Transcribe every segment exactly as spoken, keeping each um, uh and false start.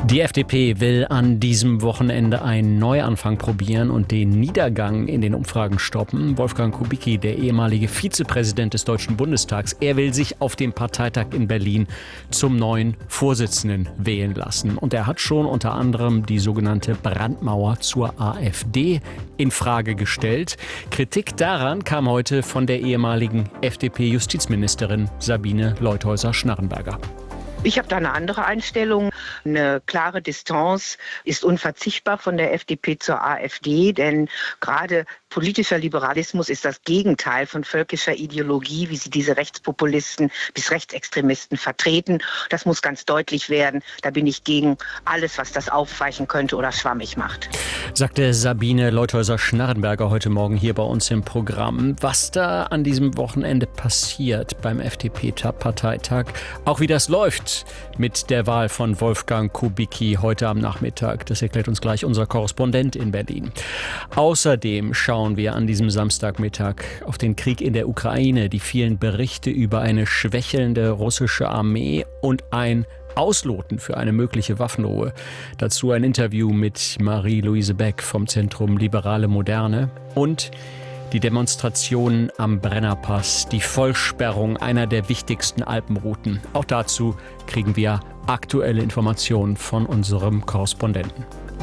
Die F D P will an diesem Wochenende einen Neuanfang probieren und den Niedergang in den Umfragen stoppen. Wolfgang Kubicki, der ehemalige Vizepräsident des Deutschen Bundestags, er will sich auf dem Parteitag in Berlin zum neuen Vorsitzenden wählen lassen. Und er hat schon unter anderem die sogenannte Brandmauer zur AfD in Frage gestellt. Kritik daran kam heute von der ehemaligen F D P-Justizministerin Sabine Leutheusser-Schnarrenberger. Ich habe da eine andere Einstellung. Eine klare Distanz ist unverzichtbar von der F D P zur AfD, denn gerade politischer Liberalismus ist das Gegenteil von völkischer Ideologie, wie sie diese Rechtspopulisten bis Rechtsextremisten vertreten. Das muss ganz deutlich werden. Da bin ich gegen alles, was das aufweichen könnte oder schwammig macht. Sagte Sabine Leutheusser-Schnarrenberger heute Morgen hier bei uns im Programm. Was da an diesem Wochenende passiert beim F D P-Parteitag, auch wie das läuft mit der Wahl von Wolfgang Kubicki heute am Nachmittag, das erklärt uns gleich unser Korrespondent in Berlin. Außerdem schauen wir an diesem Samstagmittag auf den Krieg in der Ukraine, die vielen Berichte über eine schwächelnde russische Armee und ein Ausloten für eine mögliche Waffenruhe. Dazu ein Interview mit Marie-Louise Beck vom Zentrum Liberale Moderne und die Demonstrationen am Brennerpass, die Vollsperrung einer der wichtigsten Alpenrouten. Auch dazu kriegen wir aktuelle Informationen von unserem Korrespondenten.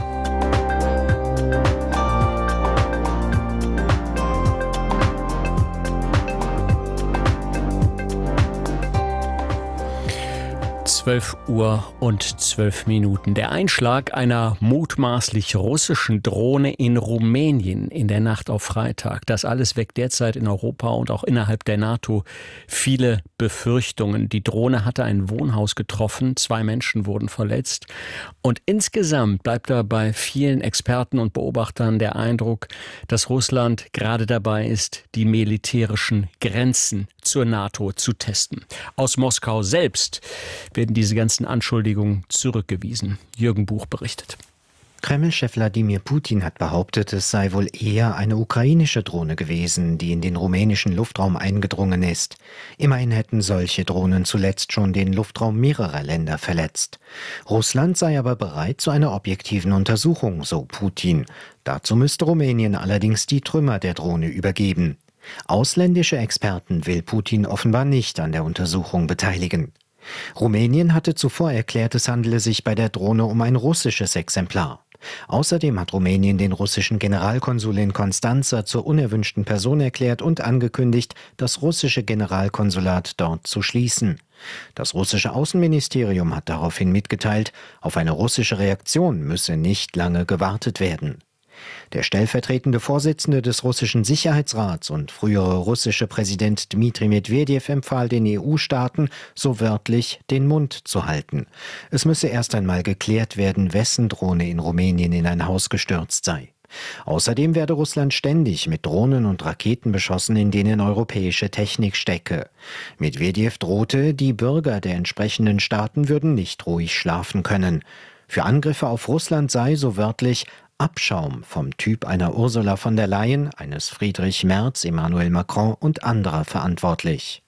zwölf Uhr und zwölf Minuten. Der Einschlag einer mutmaßlich russischen Drohne in Rumänien in der Nacht auf Freitag. Das alles weckt derzeit in Europa und auch innerhalb der NATO viele Befürchtungen. Die Drohne hatte ein Wohnhaus getroffen, zwei Menschen wurden verletzt. Und insgesamt bleibt da bei vielen Experten und Beobachtern der Eindruck, dass Russland gerade dabei ist, die militärischen Grenzen zur NATO zu testen. Aus Moskau selbst werden diese ganzen Anschuldigungen zurückgewiesen. Jürgen Buch berichtet. Kreml-Chef Wladimir Putin hat behauptet, es sei wohl eher eine ukrainische Drohne gewesen, die in den rumänischen Luftraum eingedrungen ist. Immerhin hätten solche Drohnen zuletzt schon den Luftraum mehrerer Länder verletzt. Russland sei aber bereit zu einer objektiven Untersuchung, so Putin. Dazu müsste Rumänien allerdings die Trümmer der Drohne übergeben. Ausländische Experten will Putin offenbar nicht an der Untersuchung beteiligen. Rumänien hatte zuvor erklärt, es handele sich bei der Drohne um ein russisches Exemplar. Außerdem hat Rumänien den russischen Generalkonsul in Konstanza zur unerwünschten Person erklärt und angekündigt, das russische Generalkonsulat dort zu schließen. Das russische Außenministerium hat daraufhin mitgeteilt, auf eine russische Reaktion müsse nicht lange gewartet werden. Der stellvertretende Vorsitzende des russischen Sicherheitsrats und frühere russische Präsident Dmitri Medwedew empfahl den E U-Staaten, so wörtlich, den Mund zu halten. Es müsse erst einmal geklärt werden, wessen Drohne in Rumänien in ein Haus gestürzt sei. Außerdem werde Russland ständig mit Drohnen und Raketen beschossen, in denen europäische Technik stecke. Medwedew drohte, die Bürger der entsprechenden Staaten würden nicht ruhig schlafen können. Für Angriffe auf Russland sei, so wörtlich, Abschaum vom Typ einer Ursula von der Leyen, eines Friedrich Merz, Emmanuel Macron und anderer verantwortlich.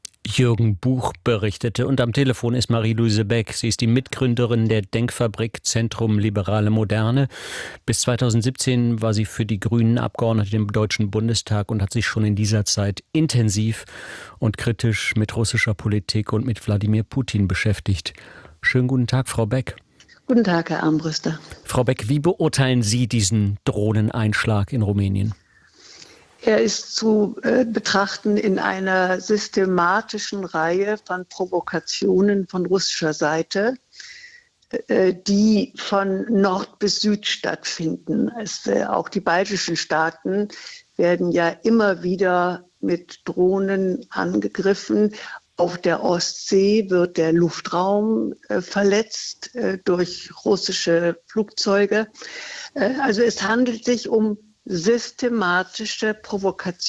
Jürgen Buch berichtete und am Telefon ist Marie-Louise Beck. Sie ist die Mitgründerin der Denkfabrik Zentrum Liberale Moderne. Bis zweitausendsiebzehn war sie für die Grünen Abgeordnete im Deutschen Bundestag und hat sich schon in dieser Zeit intensiv und kritisch mit russischer Politik und mit Wladimir Putin beschäftigt. Schönen guten Tag, Frau Beck. Guten Tag, Herr Armbruster. Frau Beck, wie beurteilen Sie diesen Drohneneinschlag in Rumänien? Er ist zu äh, betrachten in einer systematischen Reihe von Provokationen von russischer Seite, äh, die von Nord bis Süd stattfinden. Es, äh, auch die baltischen Staaten werden ja immer wieder mit Drohnen angegriffen. Auf der Ostsee wird der Luftraum äh, verletzt äh, durch russische Flugzeuge. Äh, also es handelt sich um systematische Provokation